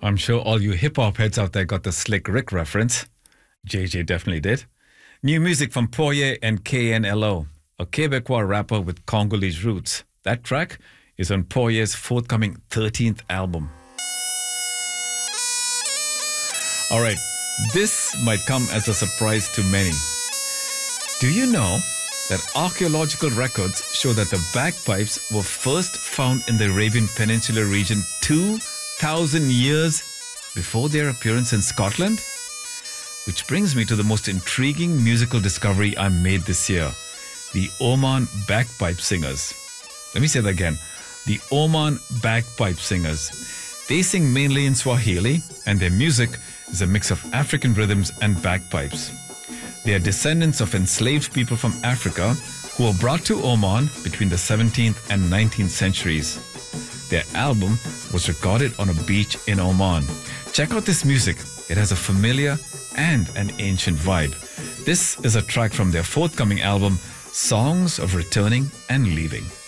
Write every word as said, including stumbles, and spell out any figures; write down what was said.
I'm sure all you hip-hop heads out there got the Slick Rick reference. J J definitely did. New music from Poye and K N L O, a Quebecois rapper with Congolese roots. That track is on Poye's forthcoming thirteenth album. All right, this might come as a surprise to many. Do you know that archaeological records show that the bagpipes were first found in the Arabian Peninsula region two thousand years before their appearance in Scotland? Which brings me to the most intriguing musical discovery I made this year, the Oman Bagpipe Singers. Let me say that again, the Oman Bagpipe Singers. They sing mainly in Swahili, and their music is a mix of African rhythms and bagpipes. They are descendants of enslaved people from Africa who were brought to Oman between the seventeenth and nineteenth centuries. Their album was recorded on a beach in Oman. Check out this music. It has a familiar and an ancient vibe. This is a track from their forthcoming album, Songs of Returning and Leaving.